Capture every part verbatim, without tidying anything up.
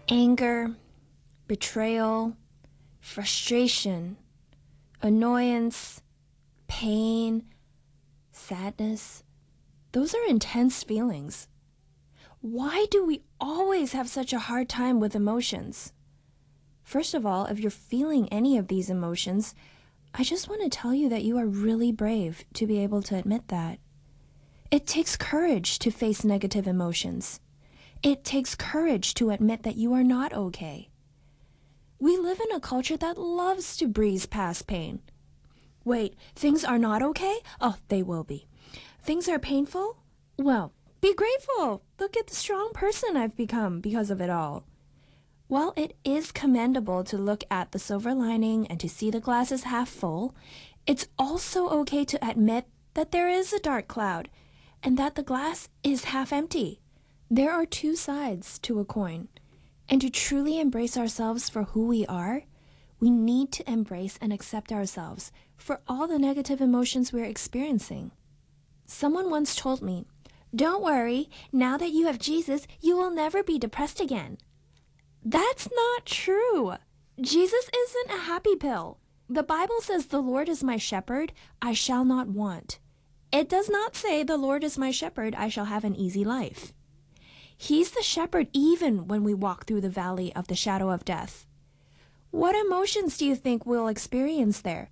Anger, betrayal, frustration, annoyance, pain, sadness. Those are intense feelings. Why do we always have such a hard time with emotions? First of all, if you're feeling any of these emotions, I just want to tell you that you are really brave to be able to admit that. It takes courage to face negative emotions. It takes courage to admit that you are not okay. We live in a culture that loves to breeze past pain. Wait, things are not okay? Oh, they will be. Things are painful? Well, be grateful. Look at the strong person I've become because of it all. While it is commendable to look at the silver lining and to see the glass as half full, it's also okay to admit that there is a dark cloud and that the glass is half empty. There are two sides to a coin, and to truly embrace ourselves for who we are, we need to embrace and accept ourselves for all the negative emotions we're experiencing. Someone once told me, "Don't worry, now that you have Jesus, you will never be depressed again." That's not true. Jesus isn't a happy pill. The Bible says the Lord is my shepherd, I shall not want. It does not say the Lord is my shepherd, I shall have an easy life. He's the shepherd even when we walk through the valley of the shadow of death. What emotions do you think we'll experience there?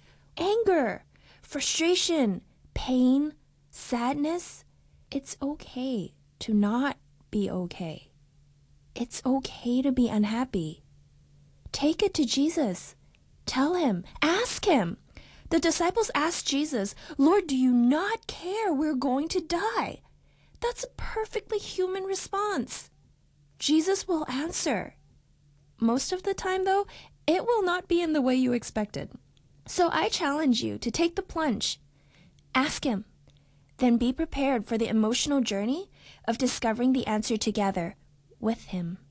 Anger, frustration, pain, sadness. It's okay to not be okay. It's okay to be unhappy. Take it to Jesus. Tell him. Ask him. The disciples asked Jesus, "Lord, do you not care we're going to die?" That's a perfectly human response. Jesus will answer. Most of the time, though, it will not be in the way you expected. So I challenge you to take the plunge. Ask him. Then be prepared for the emotional journey of discovering the answer together with him.